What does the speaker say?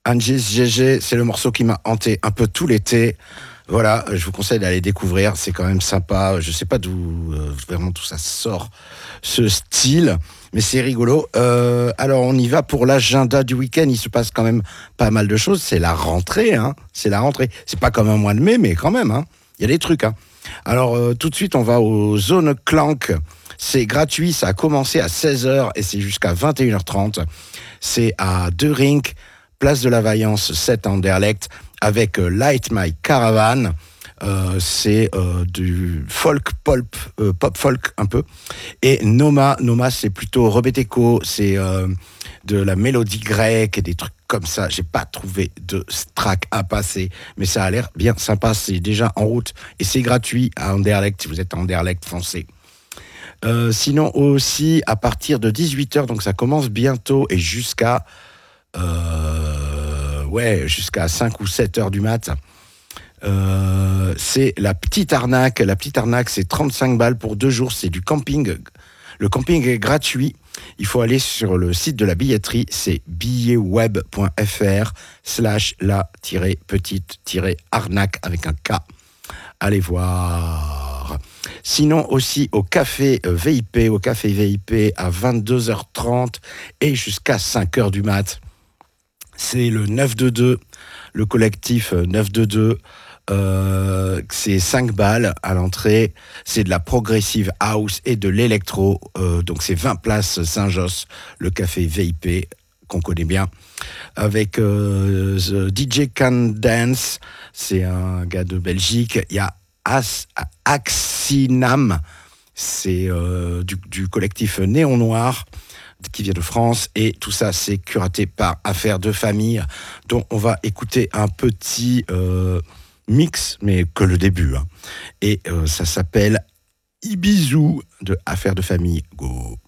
Angie's GG, c'est le morceau qui m'a hanté un peu tout l'été. Voilà, je vous conseille d'aller découvrir, c'est quand même sympa. Je sais pas d'où vraiment tout ça sort, ce style, mais c'est rigolo. Alors on y va pour l'agenda du week-end. Il se passe quand même pas mal de choses. C'est la rentrée, hein. C'est la rentrée. C'est pas comme un mois de mai, mais quand même, hein. Il y a des trucs, hein. Alors tout de suite, on va au Zone Clank. C'est gratuit, ça a commencé à 16h et c'est jusqu'à 21h30. C'est à De Rink, place de la Vaillance, 7 Anderlecht, avec Light My Caravan. C'est du folk pop folk un peu. Et Noma, c'est plutôt rebeteko, c'est de la mélodie grecque et des trucs comme ça. J'ai pas trouvé de track à passer, mais ça a l'air bien sympa. C'est déjà en route et c'est gratuit à Anderlecht. Si vous êtes à Anderlecht, foncez. Sinon aussi à partir de 18h, donc ça commence bientôt et jusqu'à 5 ou 7 heures du mat. C'est la petite arnaque. La petite arnaque, c'est 35 balles pour 2 jours. C'est du camping. Le camping est gratuit. Il faut aller sur le site de la billetterie. C'est billetweb.fr/la-petite-arnaque avec un K. Allez voir. Sinon aussi au café VIP à 22h30 et jusqu'à 5h du mat. C'est le 922, le collectif 922. C'est 5 balles à l'entrée. C'est de la progressive house et de l'électro. Donc c'est 20 places Saint-Josse, le café VIP qu'on connaît bien. Avec The DJ Can Dance, c'est un gars de Belgique. Il y a Axinam, c'est du collectif Néon Noir qui vient de France, et tout ça c'est curaté par Affaires de Famille, dont on va écouter un petit mix, mais que le début, hein. Et ça s'appelle Ibizu de Affaires de Famille. Go!